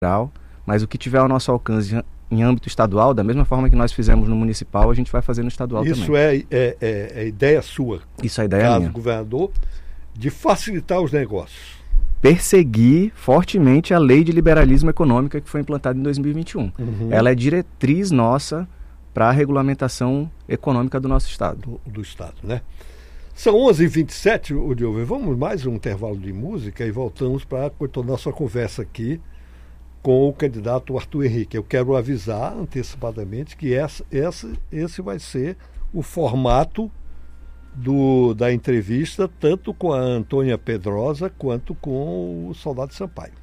federal, mas o que tiver ao nosso alcance em âmbito estadual, da mesma forma que nós fizemos no municipal, a gente vai fazer no estadual também. Isso é ideia sua, Isso é ideia caso minha. governador, de facilitar os negócios. Perseguir fortemente a lei de liberalismo econômico que foi implantada em 2021. Ela é diretriz nossa para a regulamentação econômica do nosso Estado. Do Estado, né? São 11h27, Diogo. Vamos mais um intervalo de música e voltamos para a nossa conversa aqui com o candidato Arthur Henrique. Eu quero avisar antecipadamente que esse vai ser o formato da entrevista, tanto com a Antônia Pedrosa quanto com o Soldado Sampaio.